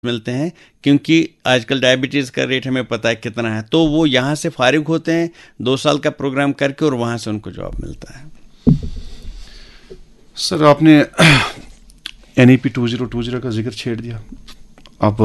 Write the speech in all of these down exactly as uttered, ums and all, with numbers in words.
मिलते हैं, क्योंकि आजकल डायबिटीज़ का रेट हमें पता है कितना है। तो वो यहाँ से फारिग होते हैं दो साल का प्रोग्राम करके और वहाँ से उनको जॉब मिलता है। सर आपने N E P to zero two zero का जिक्र छेड़ दिया। अब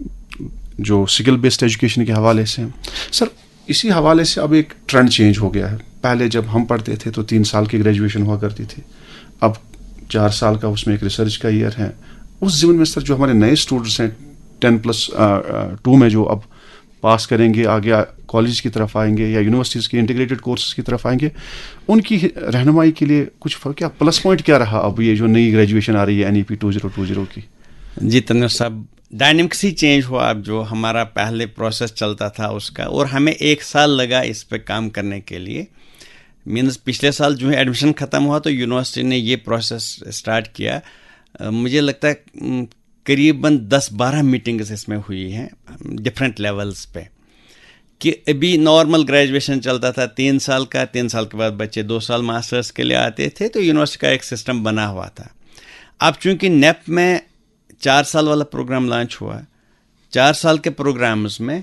जो स्किल बेस्ड एजुकेशन के हवाले से सर, इसी हवाले से अब एक ट्रेंड चेंज हो गया है। पहले जब हम पढ़ते थे तो तीन साल की ग्रेजुएशन हुआ करती थी, अब चार साल का उसमें एक रिसर्च का ईयर है। उस ज़मीन में सर जो हमारे नए स्टूडेंट्स हैं टेन प्लस टू में जो अब पास करेंगे, आगे कॉलेज की तरफ आएंगे या यूनिवर्सिटीज़ के इंटीग्रेटेड कोर्सेज की तरफ आएंगे, उनकी रहनुमाई के लिए कुछ क्या प्लस पॉइंट क्या रहा अब ये जो नई ग्रेजुएशन आ रही है N E P to zero two zero की? जी तनवीर साहब, डायनेमिक्स ही चेंज हुआ। अब जो हमारा पहले प्रोसेस चलता था उसका, और हमें एक साल लगा इस पे काम करने के लिए। मीन्स पिछले साल जो है एडमिशन ख़त्म हुआ तो यूनिवर्सिटी ने ये प्रोसेस स्टार्ट किया। मुझे लगता है करीबन दस बारह मीटिंग्स इसमें हुई हैं डिफरेंट लेवल्स पे, कि अभी नॉर्मल ग्रेजुएशन चलता था तीन साल का, तीन साल के बाद बच्चे दो साल मास्टर्स के लिए आते थे, तो यूनिवर्सिटी का एक सिस्टम बना हुआ था। अब चूंकि नेप में चार साल वाला प्रोग्राम लॉन्च हुआ, चार साल के प्रोग्राम्स में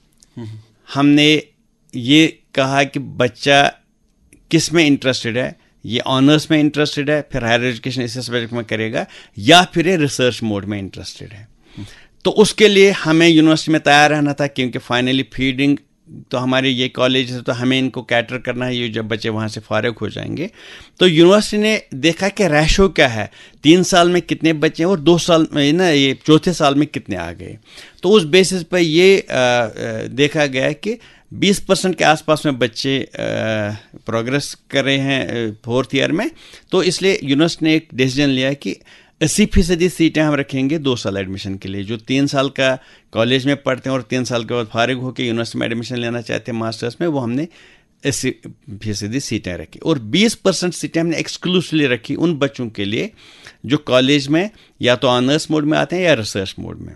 हमने ये कहा कि बच्चा किस में इंटरेस्टेड है, ये ऑनर्स में इंटरेस्टेड है, फिर हायर एजुकेशन इस सब्जेक्ट में करेगा, या फिर ये रिसर्च मोड में इंटरेस्टेड है। तो उसके लिए हमें यूनिवर्सिटी में तैयार रहना था, क्योंकि फाइनली फीडिंग तो हमारे ये कॉलेज है, तो हमें इनको कैटर करना है, ये जब बच्चे वहाँ से फारिग हो जाएंगे। तो यूनिवर्सिटी ने देखा कि रेशो क्या है, तीन साल में कितने बच्चे हैं और दो साल में ना ये चौथे साल में कितने आ गए। तो उस बेसिस पर ये आ, आ, देखा गया कि बीस परसेंट के आसपास में बच्चे प्रोग्रेस कर रहे हैं फोर्थ ईयर में। तो इसलिए यूनिवर्सिटी ने एक डिसीजन लिया कि अस्सी फीसदी सीटें हम रखेंगे दो साल एडमिशन के लिए। जो तीन साल का कॉलेज में पढ़ते हैं और तीन साल के बाद फारिग होकर यूनिवर्सिटी में एडमिशन लेना चाहते हैं मास्टर्स में, वो हमने अस्सी फीसदी सीटें रखी। और बीस परसेंट सीटें हमने एक्सक्लूसिवली रखी उन बच्चों के लिए जो कॉलेज में या तो ऑनर्स मोड में आते हैं या रिसर्च मोड में।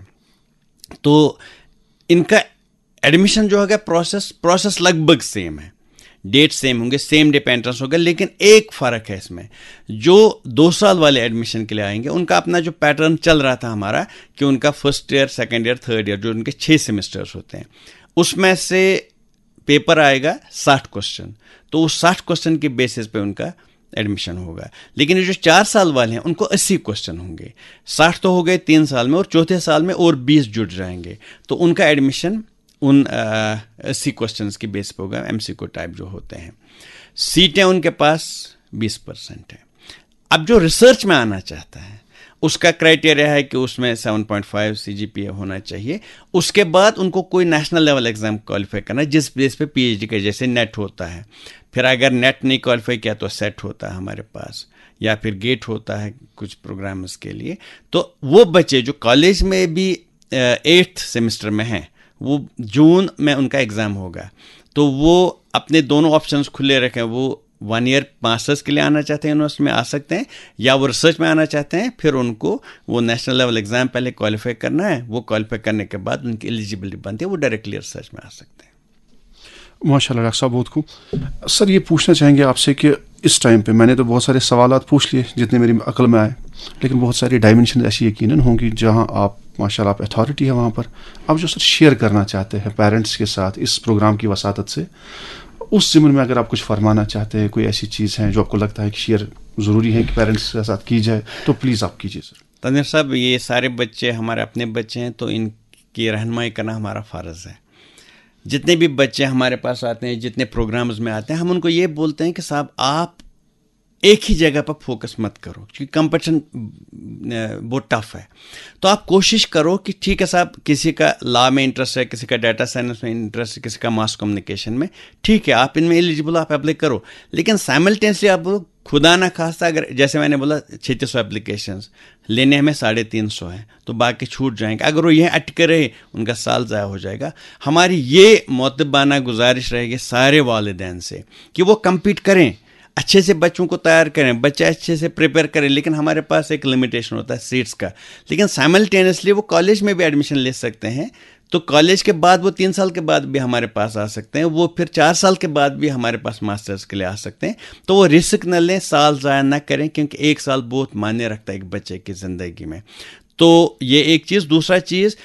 तो इनका एडमिशन जो होगा प्रोसेस प्रोसेस लगभग सेम है, डेट सेम होंगे, सेम डे पे एंट्रेंस होगा, लेकिन एक फ़र्क है इसमें। जो दो साल वाले एडमिशन के लिए आएंगे उनका अपना जो पैटर्न चल रहा था हमारा, कि उनका first year, second year, third year, जो उनके छः सेमेस्टर्स होते हैं, उसमें से पेपर आएगा साठ क्वेश्चन। तो उस साठ क्वेश्चन के बेसिस पे उनका एडमिशन होगा। लेकिन ये जो चार साल वाले हैं उनको अस्सी क्वेश्चन होंगे। साठ तो हो गए तीन साल में, और चौथे साल में और बीस जुड़ जाएंगे, तो उनका एडमिशन उन अस्सी क्वेश्चंस की बेस पे होगा, एमसीक्यू टाइप जो होते हैं। सीटें उनके पास बीस परसेंट है। अब जो रिसर्च में आना चाहता है उसका क्राइटेरिया है कि उसमें सेवन पॉइंट फाइव सीजीपीए होना चाहिए। उसके बाद उनको कोई नेशनल लेवल एग्जाम क्वालिफाई करना है, जिस बेस पे पीएचडी का जैसे नेट होता है। फिर अगर नेट नहीं क्वालिफाई किया तो सेट होता है हमारे पास, या फिर गेट होता है कुछ प्रोग्राम्स के लिए। तो वो बच्चे जो कॉलेज में भी एट्थ सेमेस्टर में हैं, वो जून में उनका एग्ज़ाम होगा, तो वो अपने दोनों ऑप्शंस खुले रखें। वो वन ईयर मास्टर्स के लिए आना चाहते हैं यूनिवर्सिटी में आ सकते हैं, या वो रिसर्च में आना चाहते हैं, फिर उनको वो नेशनल लेवल एग्ज़ाम पहले क्वालिफाई करना है। वो क्वालिफाई करने के बाद उनकी एलिजिबिलिटी बनती है, वो डायरेक्टली रिसर्च में आ सकते हैं। माशाल्लाह डॉक्टर साहब, बहुत खूब। सर ये पूछना चाहेंगे आपसे कि इस टाइम पे मैंने तो बहुत सारे सवालात पूछ लिए जितने मेरी अक्ल में आए, लेकिन बहुत सारी डायमेंशन ऐसी यकीनन होंगी जहां आप माशाल्लाह आप अथॉरिटी है वहाँ पर, आप जो सर शेयर करना चाहते हैं पेरेंट्स के साथ इस प्रोग्राम की वसातत से, उस ज़िम्न में अगर आप कुछ फरमाना चाहते हैं, कोई ऐसी चीज़ है जो आपको लगता है कि शेयर ज़रूरी है कि पेरेंट्स के साथ की जाए, तो प्लीज़ आप कीजिए सर। तनवीर साहब, ये सारे बच्चे हमारे अपने बच्चे हैं, तो इनकी रहनुमाई करना हमारा फ़र्ज़ है। जितने भी बच्चे हमारे पास आते हैं, जितने प्रोग्राम्स में आते हैं, हम उनको ये बोलते हैं कि साहब आप एक ही जगह पर फोकस मत करो, क्योंकि कंपटीशन बहुत टफ है। तो आप कोशिश करो कि ठीक है साहब, किसी का लॉ में इंटरेस्ट है, किसी का डाटा साइंस में इंटरेस्ट है, किसी का मास कम्युनिकेशन में, ठीक है आप इनमें एलिजिबल, आप अप्लाई करो। लेकिन साइमल्टेनियसली आप खुदा ना खास्ता, अगर जैसे मैंने बोला छत्तीस सौ एप्लीकेशंस लेने हमें साढ़े तीन सौ हैं, तो बाकी छूट जाएंगे। अगर वो यह अटके रहे, उनका साल ज़ाया हो जाएगा। हमारी ये मुतब्बाना गुजारिश रहेगी सारे वालिदैन से कि वो कम्पीट करें, अच्छे से बच्चों को तैयार करें, बच्चे अच्छे से प्रिपेयर करें। लेकिन हमारे पास एक लिमिटेशन होता है सीट्स का, लेकिन साइमल्टेनियसली वो कॉलेज में भी एडमिशन ले सकते हैं। तो कॉलेज के बाद वो तीन साल के बाद भी हमारे पास आ सकते हैं, वो फिर चार साल के बाद भी हमारे पास मास्टर्स के लिए आ सकते हैं। तो वो रिस्क न लें, साल ज़ाया न करें, क्योंकि एक साल बहुत मायने रखता है एक बच्चे की ज़िंदगी में। तो ये एक चीज़। दूसरा चीज़,